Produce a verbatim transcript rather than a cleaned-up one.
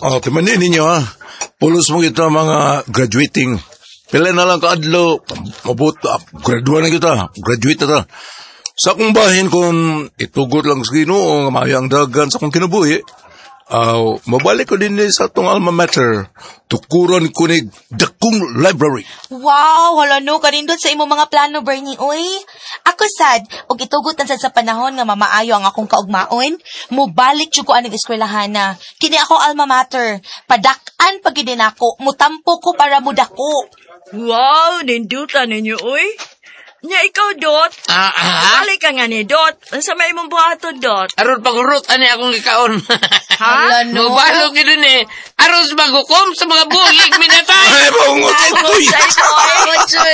Oh, timanin ninyo ha. Pulos mo kita mga graduating. Pila na lang kaadlo. Mabuta. Graduate na kita. Graduate na ta. Sa akong bahin kung itugot lang sa Ginoo nga maayo ang dagan sa akong kinabuhi, uh, mabalik ko din sa itong alma mater. Tukuran ko ni dakong library. Wow, hala no, karindot sa imo mga plano, Bernie, oy. Ako sad, og itugot na sad sa panahon nga mamaayo ang akong kaugmaon, mubalik jud ko aning eskwelahan na. Kini ako alma mater, padak-an pagid din ako, mutampo ko para mudako. Wow, nindutan ninyo, oy. Nya ikaw, Dot. Ah, ah? Balik ka nga ni Dot. Sa may mong buhaton, Dot. Aron pagurot, ani akong ikaon. Ha? Hala no. Mabalo gito ni. Aron sa maghukom sa mga buhig minatay. Ay, bungot Ay, ito'y. sa ito, ay.